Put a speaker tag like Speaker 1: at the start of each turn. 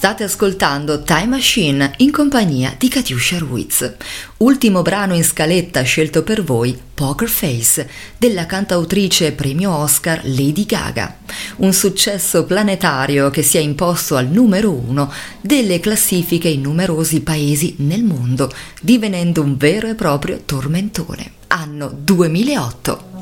Speaker 1: State ascoltando Time Machine in compagnia di Katiuscia Ruiz. Ultimo brano in scaletta scelto per voi, Poker Face, della cantautrice premio Oscar Lady Gaga. Un successo planetario che si è imposto al numero 1 delle classifiche in numerosi paesi nel mondo, divenendo un vero e proprio tormentone. Anno 2008.